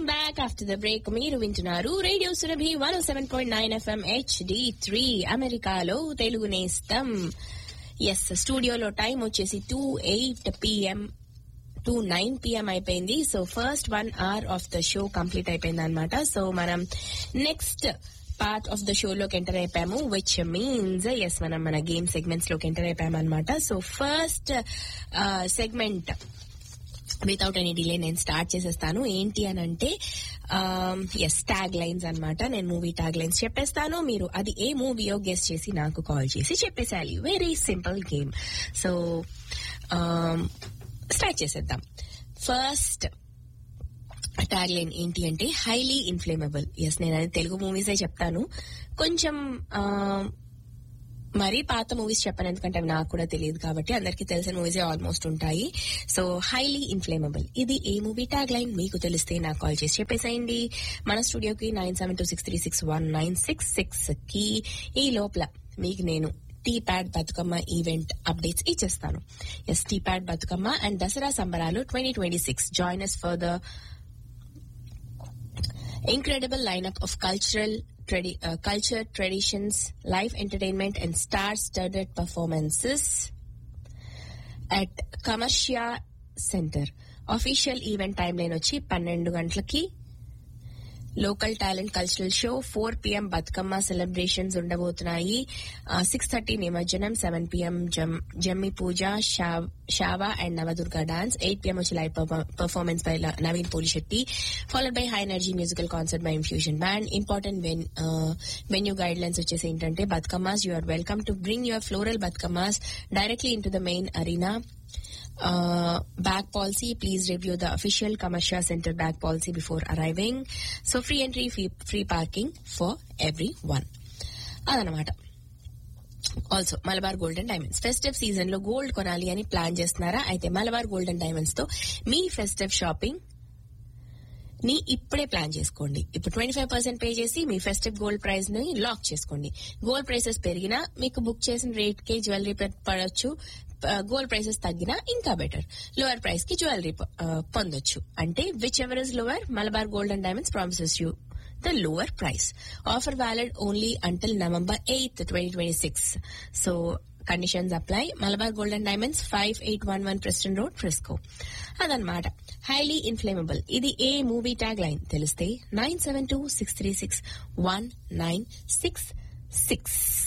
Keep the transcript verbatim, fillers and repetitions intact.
Back after the break. మీరు వింటున్నారు radio Surabhi one ఓ seven point nine FM HD three అమెరికాలో తెలుగు నేస్తం. ఎస్, స్టూడియోలో టైం వచ్చేసి two eight PM to nine PM అయిపోయింది. So first one hour of the show complete అయిపోయింది అనమాట. So మనం next part of the show లోకి ఎంటర్ అయిపోయాము, విచ్ మీన్స్ ఎస్ మనం మన గేమ్ సెగ్మెంట్స్ లోకి ఎంటర్ అయిపోయాము అనమాట. So first segment without any delay నేను స్టార్ట్ చేసేస్తాను. ఏంటి అని అంటే ఎస్ ట్యాగ్ లైన్స్ అనమాట. నేను మూవీ ట్యాగ్ లైన్స్ చెప్పేస్తాను, మీరు అది ఏ మూవీయో గెస్ చేసి నాకు కాల్ చేసి చెప్పేసేయాలి. Very simple game. So start చేసేద్దాం. ఫస్ట్ ట్యాగ్ లైన్ ఏంటి అంటే హైలీ ఇన్ఫ్లేమబుల్. ఎస్ నేను అది తెలుగు మూవీసే చెప్తాను, కొంచెం మరీ పాత మూవీస్ చెప్పను ఎందుకంటే అవి నాకు కూడా తెలియదు కాబట్టి, అందరికి తెలిసిన మూవీసే ఆల్మోస్ట్ ఉంటాయి. సో హైలీ ఇన్ఫ్లేమబుల్ ఇది ఏ మూవీ ట్యాగ్ లైన్ మీకు తెలిస్తే నాకు కాల్ చేసి చెప్పేసేయండి. మన స్టూడియోకి nine seven two six three six one nine six six కి ఈ లోపల మీకు నేను tea pad Bathukamma event updates ఇచ్చేస్తాను. S T pad Bathukamma and Dasara సంబరాలు twenty twenty six join us for the incredible lineup of cultural Tradi- uh, culture, traditions, live entertainment and star-studded performances at Kamarshya Center. Official event timeline వచ్చి పన్నెండు గంటలకి local talent cultural show, four PM Bathukamma celebrations ఉండబోతున్నాయి, six thirty నిమజ్జనం, seven PM జమ్మి పూజ, షావా and Navadurga dance, eight PM వచ్చి live performance by Naveen Polisetty, followed by high energy musical concert by infusion band. Important venue guide lines వచ్చేసి ఏంటంటే Bathukammas you are welcome to bring your floral Bathukammas directly in to the main Arena. Uh, bag policy, please review the official Kamarshya Center bag policy before arriving. So free entry, free, free parking for everyone. అదనమాట. Also Malabar golden diamonds festive season లో gold కొనాలి అని plan చేస్తున్నారా? అయితే Malabar golden diamonds తో మీ festive shopping ని ఇప్పుడే plan చేసుకోండి. ఇప్పుడు ట్వంటీ ఫైవ్ పర్సెంట్ పే చేసి మీ ఫెస్టివ్ గోల్డ్ ప్రైస్ ని లాక్ చేసుకోండి. గోల్డ్ ప్రైసెస్ పెరిగినా మీకు బుక్ చేసిన రేట్ కి జ్యువెలరీ పడొచ్చు, గోల్డ్ ప్రైసెస్ తగ్గినా ఇంకా బెటర్, లోవర్ ప్రైస్ కి జ్యువెలరీ పొందొచ్చు. అంటే which ever is lower, Malabar gold and diamonds promises you the lower price. Offer valid only until November eighth twenty twenty six. So conditions apply. Malabar gold and diamonds five eight one one Preston road, Frisco. అదనమాట. Highly inflammable ఇది ఏ movie tag line తెలిస్తే nine seven two six three six one nine six six